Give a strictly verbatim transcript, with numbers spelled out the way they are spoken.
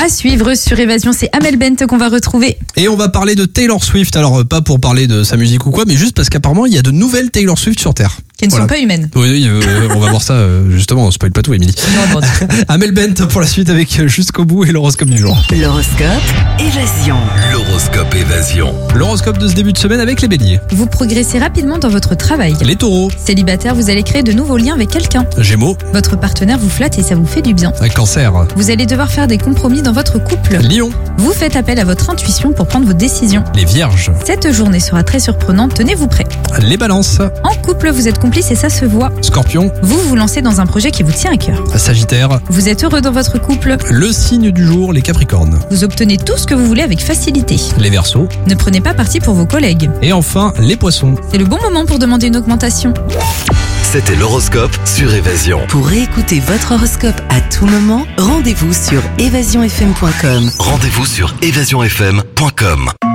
À suivre sur Évasion, c'est Amel Bent qu'on va retrouver. Et on va parler de Taylor Swift. Alors, euh, pas pour parler de sa musique ou quoi, mais juste parce qu'apparemment, il y a de nouvelles Taylor Swift sur Terre. Qui ne Voilà. sont pas humaines. Oui, euh, on va voir ça euh, justement. On spoil pas tout, Émilie. Non, non. Amel Bent pour la suite avec euh, Jusqu'au bout et l'horoscope du jour. L'horoscope Évasion. L'horoscope Évasion. L'horoscope de ce début de semaine avec les béliers. Vous progressez rapidement dans votre travail. Les taureaux. Célibataire, vous allez créer de nouveaux liens avec quelqu'un. Gémeaux. Votre partenaire vous flatte et ça vous fait du bien. Cancer. Vous allez devoir faire des compromis dans votre couple. Lion. Vous faites appel à votre intuition pour prendre vos décisions. Les vierges. Cette journée sera très surprenante, tenez-vous prêt. Les balances. En couple, vous êtes complice et ça se voit. Scorpion. Vous vous lancez dans un projet qui vous tient à cœur. Sagittaire. Vous êtes heureux dans votre couple. Le signe du jour, les capricornes. Vous obtenez tout ce que vous voulez avec facilité. Les verseaux. Ne prenez pas parti pour vos collègues. Et enfin, les poissons. C'est le bon moment pour demander une augmentation. C'était l'horoscope sur Évasion. Pour écouter votre horoscope à tout moment, rendez-vous sur évasion f m point com. Rendez-vous sur évasion f m point com.